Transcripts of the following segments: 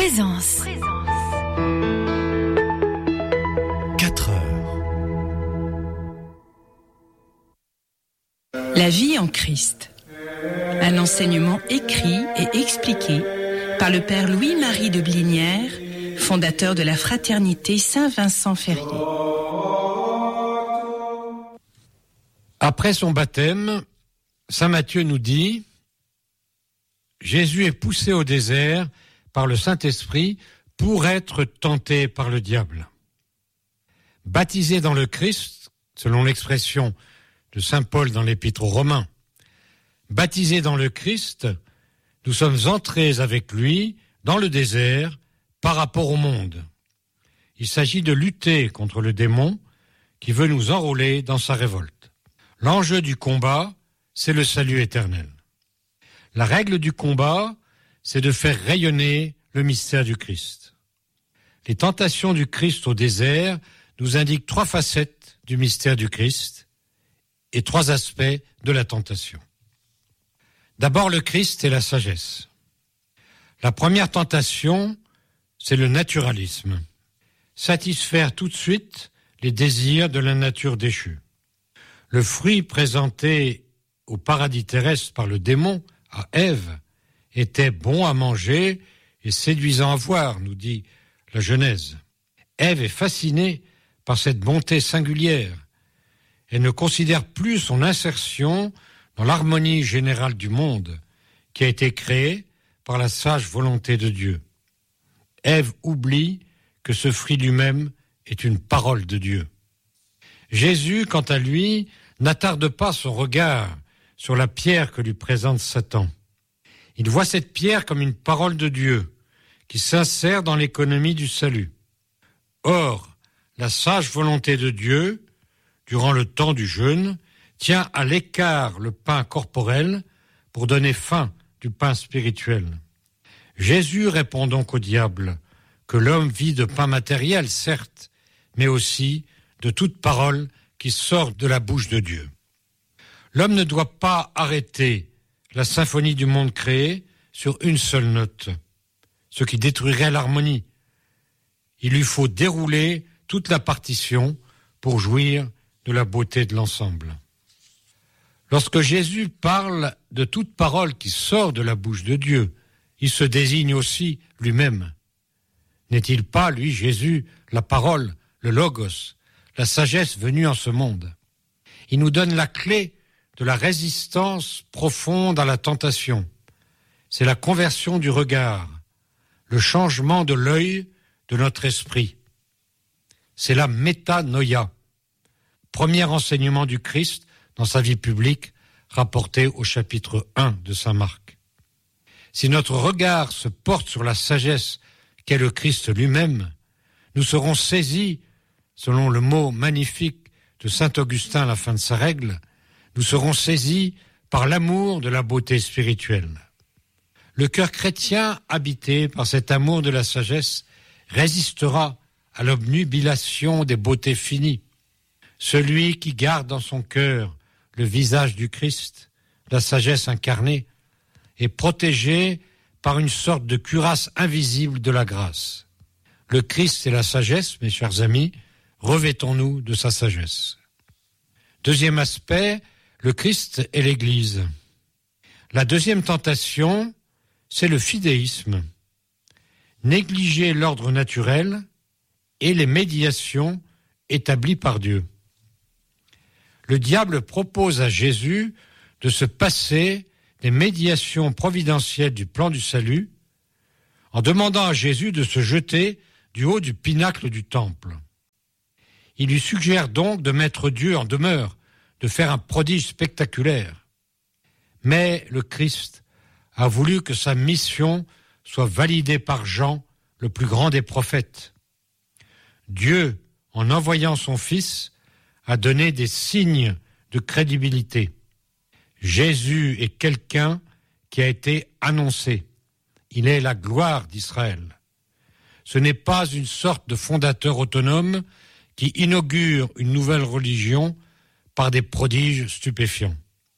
Présence. 4 heures. La vie en Christ. Un enseignement écrit et expliqué par le père Louis-Marie de Blinière, fondateur de la fraternité Saint-Vincent-Ferrier. Après son baptême, saint Matthieu nous dit « Jésus est poussé au désert par le Saint-Esprit pour être tenté par le diable. » Baptisé dans le Christ, selon l'expression de saint Paul dans l'Épître aux Romains, baptisé dans le Christ, nous sommes entrés avec lui dans le désert par rapport au monde. Il s'agit de lutter contre le démon qui veut nous enrôler dans sa révolte. L'enjeu du combat, c'est le salut éternel. La règle du combat, c'est de faire rayonner le mystère du Christ. Les tentations du Christ au désert nous indiquent 3 facettes du mystère du Christ et 3 aspects de la tentation. D'abord, le Christ et la sagesse. La première tentation, c'est le naturalisme. Satisfaire tout de suite les désirs de la nature déchue. Le fruit présenté au paradis terrestre par le démon à Ève était bon à manger et séduisant à voir, nous dit la Genèse. Ève est fascinée par cette bonté singulière. Elle ne considère plus son insertion dans l'harmonie générale du monde qui a été créée par la sage volonté de Dieu. Ève oublie que ce fruit lui-même est une parole de Dieu. Jésus, quant à lui, n'attarde pas son regard sur la pierre que lui présente Satan. Il voit cette pierre comme une parole de Dieu qui s'insère dans l'économie du salut. Or, la sage volonté de Dieu, durant le temps du jeûne, tient à l'écart le pain corporel pour donner faim du pain spirituel. Jésus répond donc au diable que l'homme vit de pain matériel, certes, mais aussi de toute parole qui sort de la bouche de Dieu. L'homme ne doit pas arrêter la symphonie du monde créé sur une seule note, ce qui détruirait l'harmonie. Il lui faut dérouler toute la partition pour jouir de la beauté de l'ensemble. Lorsque Jésus parle de toute parole qui sort de la bouche de Dieu, il se désigne aussi lui-même. N'est-il pas, lui, Jésus, la parole, le logos, la sagesse venue en ce monde? Il nous donne la clé de la résistance profonde à la tentation. C'est la conversion du regard, le changement de l'œil de notre esprit. C'est la métanoïa, premier enseignement du Christ dans sa vie publique, rapporté au chapitre 1 de saint Marc. Si notre regard se porte sur la sagesse qu'est le Christ lui-même, nous serons saisis, selon le mot magnifique de saint Augustin à la fin de sa règle, nous serons saisis par l'amour de la beauté spirituelle. Le cœur chrétien, habité par cet amour de la sagesse, résistera à l'obnubilation des beautés finies. Celui qui garde dans son cœur le visage du Christ, la sagesse incarnée, est protégé par une sorte de cuirasse invisible de la grâce. Le Christ et la sagesse, mes chers amis, revêtons-nous de sa sagesse. Deuxième aspect, le Christ et l'Église. La deuxième tentation, c'est le fidéisme. Négliger l'ordre naturel et les médiations établies par Dieu. Le diable propose à Jésus de se passer des médiations providentielles du plan du salut en demandant à Jésus de se jeter du haut du pinacle du temple. Il lui suggère donc de mettre Dieu en demeure, de faire un prodige spectaculaire. Mais le Christ a voulu que sa mission soit validée par Jean, le plus grand des prophètes. Dieu, en envoyant son Fils, a donné des signes de crédibilité. Jésus est quelqu'un qui a été annoncé. Il est la gloire d'Israël. Ce n'est pas une sorte de fondateur autonome qui inaugure une nouvelle religion par des prodiges stupéfiants.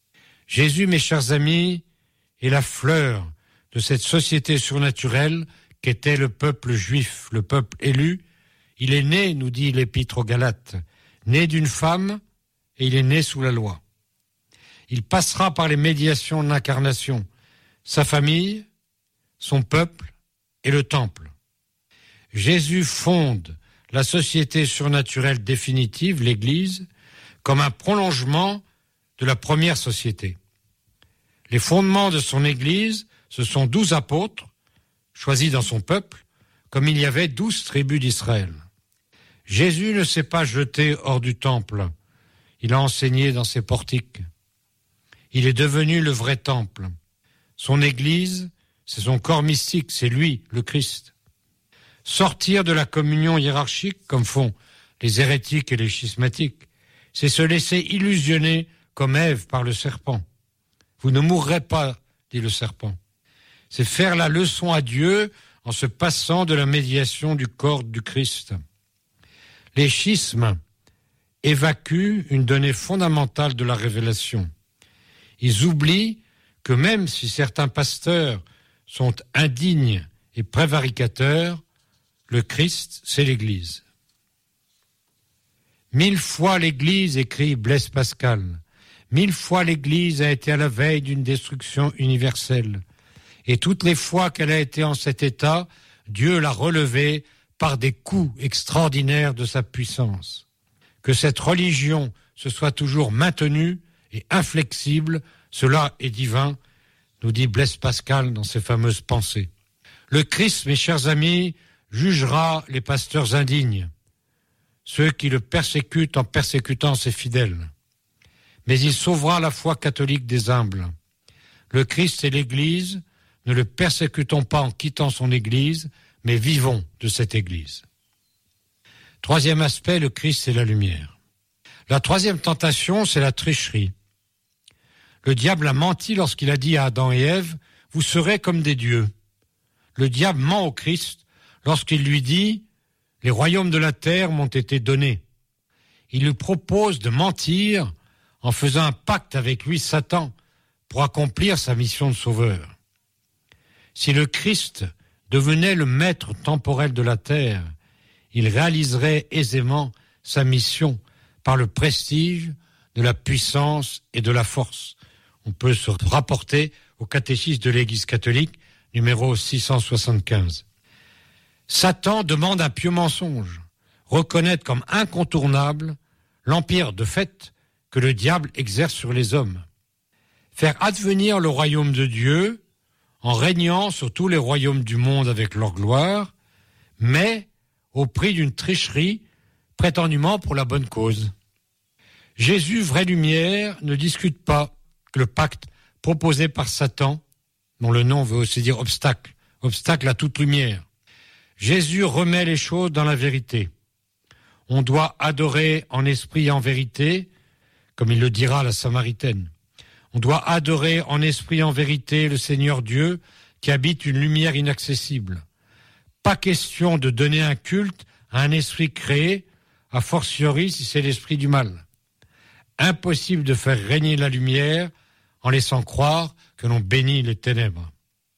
Jésus, mes chers amis, est la fleur de cette société surnaturelle qu'était le peuple juif, le peuple élu. Il est né, nous dit l'Épître aux Galates, né d'une femme et il est né sous la loi. Il passera par les médiations de l'incarnation, sa famille, son peuple et le temple. Jésus fonde la société surnaturelle définitive, l'Église, comme un prolongement de la première société. Les fondements de son Église, ce sont 12 apôtres, choisis dans son peuple, comme il y avait 12 tribus d'Israël. Jésus ne s'est pas jeté hors du temple, il a enseigné dans ses portiques. Il est devenu le vrai temple. Son Église, c'est son corps mystique, c'est lui, le Christ. Sortir de la communion hiérarchique, comme font les hérétiques et les schismatiques, c'est se laisser illusionner comme Ève par le serpent. Vous ne mourrez pas, dit le serpent. C'est faire la leçon à Dieu en se passant de la médiation du corps du Christ. Les schismes évacuent une donnée fondamentale de la révélation. Ils oublient que même si certains pasteurs sont indignes et prévaricateurs, le Christ, c'est l'Église. 1000 fois l'Église, écrit Blaise Pascal, 1000 fois l'Église a été à la veille d'une destruction universelle. Et toutes les fois qu'elle a été en cet état, Dieu l'a relevée par des coups extraordinaires de sa puissance. Que cette religion se soit toujours maintenue et inflexible, cela est divin, nous dit Blaise Pascal dans ses fameuses pensées. Le Christ, mes chers amis, jugera les pasteurs indignes, ceux qui le persécutent en persécutant ses fidèles. Mais il sauvera la foi catholique des humbles. Le Christ et l'Église, ne le persécutons pas en quittant son Église, mais vivons de cette Église. Troisième aspect, le Christ et la lumière. La troisième tentation, c'est la tricherie. Le diable a menti lorsqu'il a dit à Adam et Ève, « Vous serez comme des dieux ». Le diable ment au Christ lorsqu'il lui dit « Les royaumes de la terre m'ont été donnés ». Il lui propose de mentir en faisant un pacte avec lui, Satan, pour accomplir sa mission de sauveur. Si le Christ devenait le maître temporel de la terre, il réaliserait aisément sa mission par le prestige de la puissance et de la force. On peut se rapporter au catéchisme de l'Église catholique, numéro 675. Satan demande un pieux mensonge, reconnaître comme incontournable l'empire de fait que le diable exerce sur les hommes. Faire advenir le royaume de Dieu en régnant sur tous les royaumes du monde avec leur gloire, mais au prix d'une tricherie prétendument pour la bonne cause. Jésus, vraie lumière, ne discute pas que le pacte proposé par Satan, dont le nom veut aussi dire obstacle, obstacle à toute lumière. Jésus remet les choses dans la vérité. On doit adorer en esprit et en vérité, comme il le dira à la Samaritaine. On doit adorer en esprit et en vérité le Seigneur Dieu qui habite une lumière inaccessible. Pas question de donner un culte à un esprit créé, a fortiori si c'est l'esprit du mal. Impossible de faire régner la lumière en laissant croire que l'on bénit les ténèbres.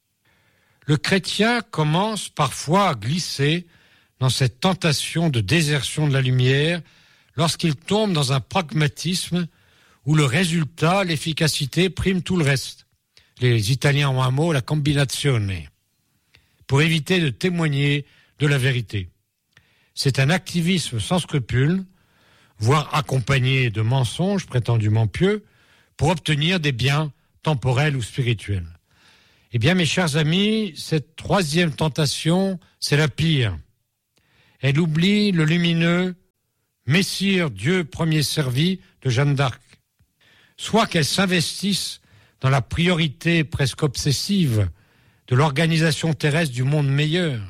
Le chrétien commence parfois à glisser dans cette tentation de désertion de la lumière lorsqu'il tombe dans un pragmatisme où le résultat, l'efficacité, prime tout le reste. Les Italiens ont un mot, la combinazione, pour éviter de témoigner de la vérité. C'est un activisme sans scrupules, voire accompagné de mensonges prétendument pieux, pour obtenir des biens temporels ou spirituels. Eh bien, mes chers amis, cette troisième tentation, c'est la pire. Elle oublie le lumineux Messire, Dieu premier servi de Jeanne d'Arc. Soit qu'elle s'investisse dans la priorité presque obsessive de l'organisation terrestre du monde meilleur,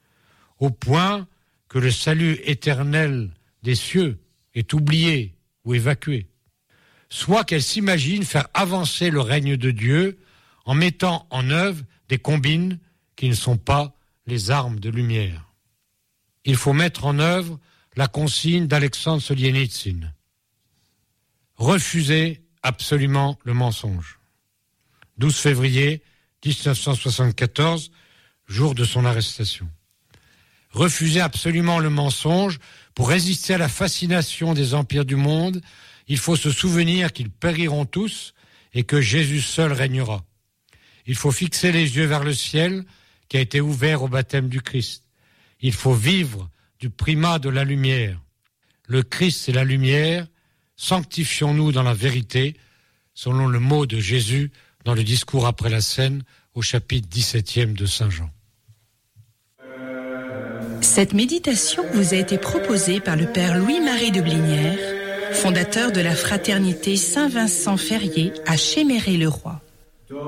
au point que le salut éternel des cieux est oublié ou évacué. Soit qu'elle s'imagine faire avancer le règne de Dieu en mettant en œuvre des combines qui ne sont pas les armes de lumière. Il faut mettre en œuvre la consigne d'Alexandre Solzhenitsyn. Refusez absolument le mensonge. 12 février 1974, jour de son arrestation. Refuser absolument le mensonge pour résister à la fascination des empires du monde, il faut se souvenir qu'ils périront tous et que Jésus seul régnera. Il faut fixer les yeux vers le ciel qui a été ouvert au baptême du Christ. Il faut vivre du primat de la lumière. Le Christ est la lumière, sanctifions-nous dans la vérité, selon le mot de Jésus dans le discours après la scène au chapitre 17e de Saint Jean. Cette méditation vous a été proposée par le Père Louis-Marie de Blinière, fondateur de la Fraternité Saint-Vincent-Ferrier à Chéméré-le-Roi.